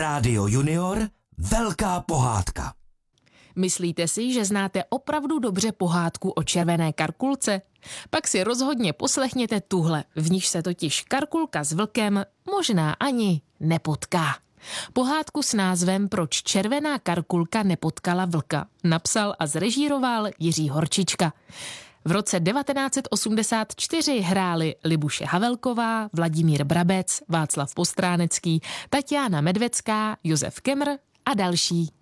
Rádio Junior – velká pohádka. Myslíte si, že znáte opravdu dobře pohádku o červené Karkulce? Pak si rozhodně poslechněte tuhle, v níž se totiž Karkulka s vlkem možná ani nepotká. Pohádku s názvem Proč červená Karkulka nepotkala vlka napsal a zrežíroval Jiří Horčička. V roce 1984 hráli Libuše Havelková, Vladimír Brabec, Václav Postránecký, Tatiana Medvecká, Josef Kemr a další.